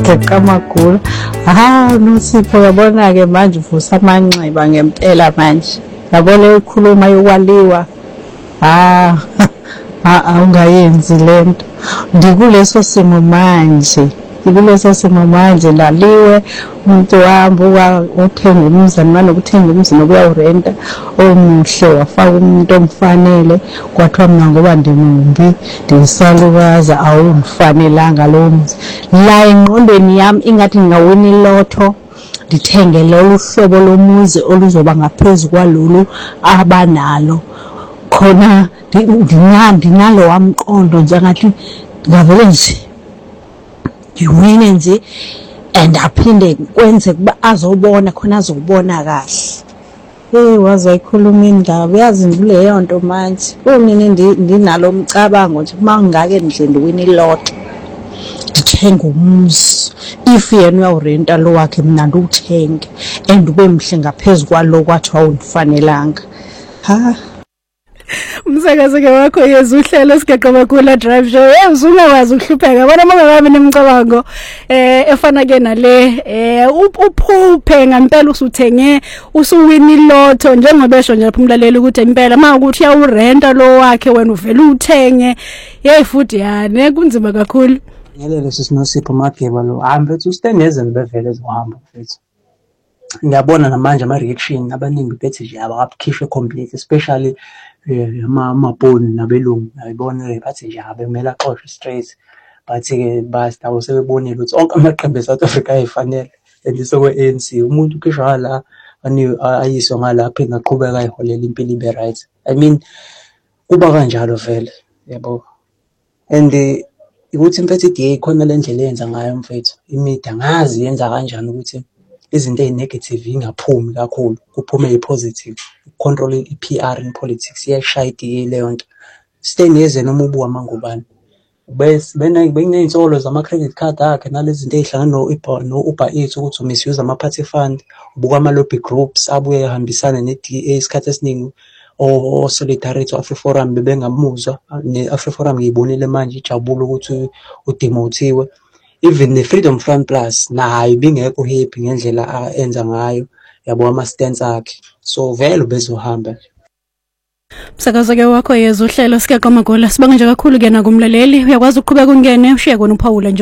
sigeqa amagula. Nosipho uyabona ke manje uvusa amanxiba ngempela manje. Yabona ikhuluma yokwaliwa. Ungayenzi lento. Ndikuleso simo manje laliwe umuntu wahamba uthenga umuzi manje ukuthenga umuzi nokuya urenta omuhle wafaka umuntu omfanele kwathiwa mina ngoba ndimumbi ndisalukazi awungifanelanga lo muzi la engqondweni yami ingathi ngingawina ilotho ndithenge lolu hlobo lomuzi oluzoba ngaphezulu kwalolu abanalo khona ndinalo wamqondo njengathi ngavele nje ngiwine nje and aphinde kwenze kuba azobona khona azobona kahle. Wazayikhuluma indaba uyazi kuleyo nto manje mina ndinalo umcabango nje uma ngake nje ndiwina ilotho ndithenga umuzi if yena uyawurenta lo wakhe mina ndiwuthenge and ube mhle ngaphezulu kwalo kwathi awundifanelanga. Umsakazo ke wakho yezuhlelo sigeqa makula drive show uzungakwazi ukuhlupheka bona mangakabe nemicabango efana ke nale uphuphe ngempela usuthenge usuwini ilotho njengoba esho nje lapha umlaleli ukuthi impela makuthi uyawurenta lo wakhe wena uvela uthenge futhi yane kunzima kakhulu ngelelo sisinosipho mageba lo mfethu usitengezele bevele ezohamba mfethu. Ngiyabona namanje ama reaction abaningi bethi nje abakhishwe complete especially amabhoni nabelungu ayibona bathi nje abemela xoxe straight bathi ke basta sebebonile ukuthi onke amaqembu eSouth Africa ayifanele endisokwe ANC umuntu ukhishwa la ayiswa ngalapha engaqhubeka ayiholela impilo ibe right. I mean kuba kanjalo vele yabo and ukuthi mfethu iDA khona le ndlela yenza ngayo mfethu imida ngazi yenza kanjani ukuthi izinto ezinegative ingaphumi kakhulu kuphume ipositive control iPR in politics iyashaya iDA leyo nto sitengeze noma ubuwa mangubani bese beney'nsolo zama credit card akhe nalezi zinto ezihlangana no-Uber Eats ukuthi misuse ama party fund ubuka ama lobby groups abuye ehambisana neDA isikhathi esiningi Solidarity AfriForum bebengamuzwa ne-AfriForum ngiyibonile manje ijabula ukuthi udemotiwe. Even the Freedom Front Plus nayo bingekho happy ngendlela enza ngayo yabo ama stance akhe so vele bezohamba. Umsakazo ke wakho yezuhlelo sigeqa magula sibonga nje kakhulu ke nakumlaleli uyakwazi ukuqhubeka ungene ushiye kona uPaula nje